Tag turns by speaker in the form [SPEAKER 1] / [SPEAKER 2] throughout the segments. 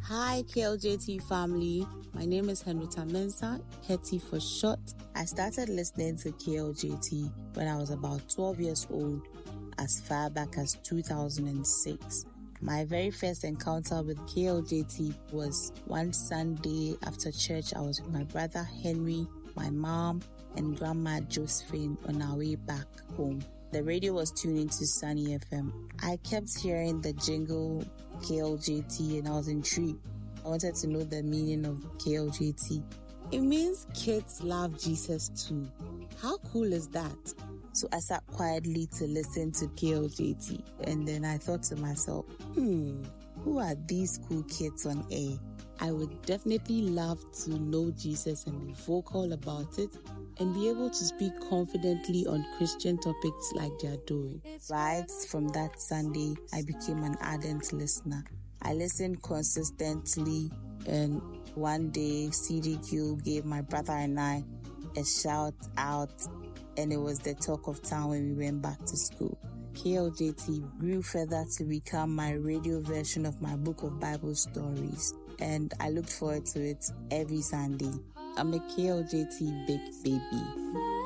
[SPEAKER 1] Hi KLJT family, my name is Henrietta Mensah, Hetty for short. I started listening to KLJT when I was about 12 years old, as far back as 2006. My very first encounter with KLJT was one Sunday after church. I was with my brother Henry, my mom, and grandma Josephine on our way back home. The radio was tuned into Sunny FM. I kept hearing the jingle KLJT and I was intrigued. I wanted to know the meaning of KLJT. It means kids love Jesus too. How cool is that? So I sat quietly to listen to KLJT, and then I thought to myself, who are these cool kids on air? I would definitely love to know Jesus and be vocal about it and be able to speak confidently on Christian topics like they are doing. Right from that Sunday, I became an ardent listener. I listened consistently, and one day CDQ gave my brother and I a shout out, and it was the talk of town when we went back to school. KLJT grew further to become my radio version of my book of Bible stories, and I looked forward to it every Sunday. I'm a KLJT big baby.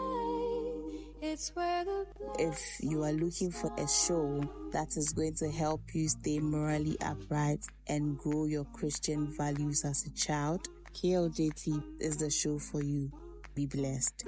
[SPEAKER 1] If you are looking for a show that is going to help you stay morally upright and grow your Christian values as a child, KLJT is the show for you. Be blessed.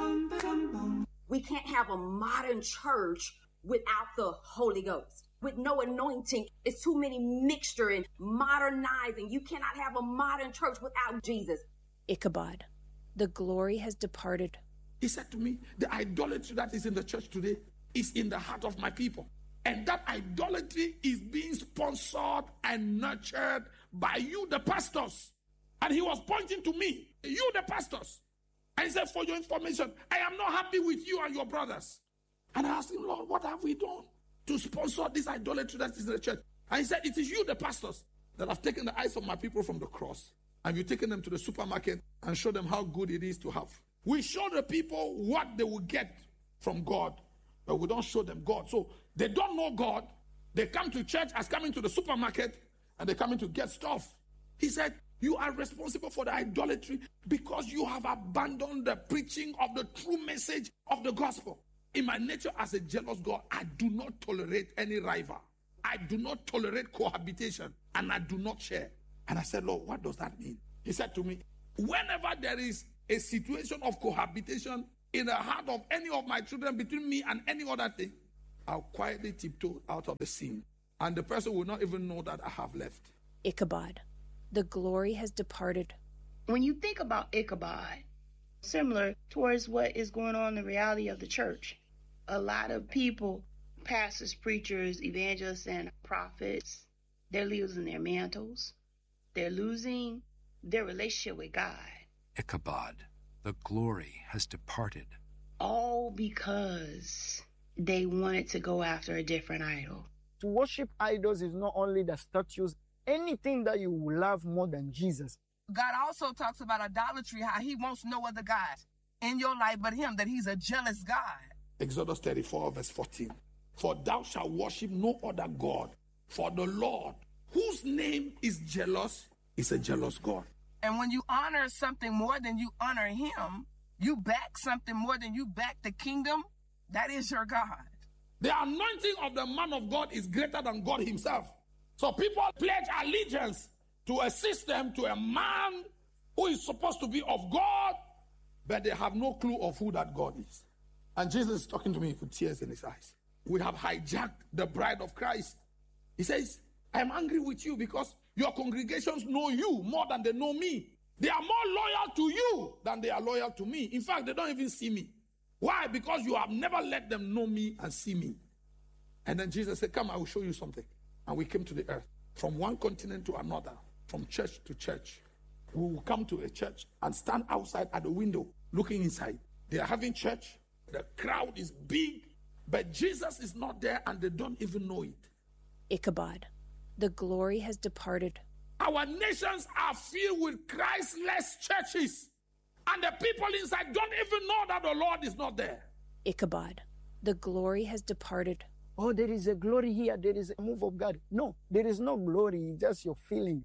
[SPEAKER 2] We can't have a modern church without the Holy Ghost. With no anointing, it's too many mixture and modernizing. You cannot have a modern church without Jesus.
[SPEAKER 3] Ichabod, the glory has departed.
[SPEAKER 4] He said to me, the idolatry that is in the church today is in the heart of my people. And that idolatry is being sponsored and nurtured by you, the pastors. And he was pointing to me, you, the pastors. And he said, for your information, I am not happy with you and your brothers. And I asked him, Lord, what have we done to sponsor this idolatry that is in the church? And he said, it is you, the pastors, that have taken the eyes of my people from the cross. And you've taken them to the supermarket and show them how good it is to have. We show the people what they will get from God, but we don't show them God. So they don't know God. They come to church as coming to the supermarket, and they're coming to get stuff. He said, you are responsible for the idolatry because you have abandoned the preaching of the true message of the gospel. In my nature as a jealous God, I do not tolerate any rival. I do not tolerate cohabitation, and I do not share. And I said, Lord, what does that mean? He said to me, whenever there is a situation of cohabitation in the heart of any of my children between me and any other thing, I'll quietly tiptoe out of the scene, and the person will not even know that I have left.
[SPEAKER 3] Ichabod, the glory has departed.
[SPEAKER 5] When you think about Ichabod, similar towards what is going on in the reality of the church, a lot of people, pastors, preachers, evangelists, and prophets, they're losing their mantles. They're losing their relationship with God.
[SPEAKER 6] Ichabod, the glory has departed.
[SPEAKER 5] All because they wanted to go after a different idol.
[SPEAKER 7] To worship idols is not only the statues, anything that you love more than Jesus.
[SPEAKER 8] God also talks about idolatry, how he wants no other God in your life but him, that he's a jealous God.
[SPEAKER 4] Exodus 34 verse 14. For thou shalt worship no other God, for the Lord, whose name is jealous, is a jealous God.
[SPEAKER 8] And when you honor something more than you honor him, you back something more than you back the kingdom, that is your God.
[SPEAKER 4] The anointing of the man of God is greater than God himself. So people pledge allegiance to a system, to a man who is supposed to be of God, but they have no clue of who that God is. And Jesus is talking to me with tears in his eyes. We have hijacked the bride of Christ. He says, I am angry with you because your congregations know you more than they know me. They are more loyal to you than they are loyal to me. In fact, they don't even see me. Why? Because you have never let them know me and see me. And then Jesus said, come, I will show you something. And we came to the earth, from one continent to another, from church to church. We will come to a church and stand outside at the window, looking inside. They are having church. The crowd is big, but Jesus is not there and they don't even know it.
[SPEAKER 3] Ichabod, the glory has departed.
[SPEAKER 4] Our nations are filled with Christless churches, and the people inside don't even know that the Lord is not there.
[SPEAKER 3] Ichabod, the glory has departed.
[SPEAKER 7] Oh, there is a glory here. There is a move of God. No, there is no glory. It's just your feeling.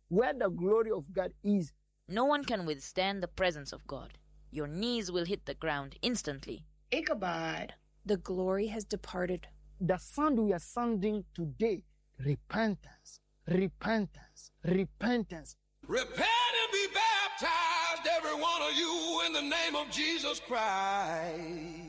[SPEAKER 7] Where the glory of God is,
[SPEAKER 9] no one can withstand the presence of God. Your knees will hit the ground instantly.
[SPEAKER 5] Ichabod,
[SPEAKER 3] the glory has departed.
[SPEAKER 7] the sound we are sounding today, repentance, repentance, repentance.
[SPEAKER 10] Repent and be baptized, every one of you, in the name of Jesus Christ.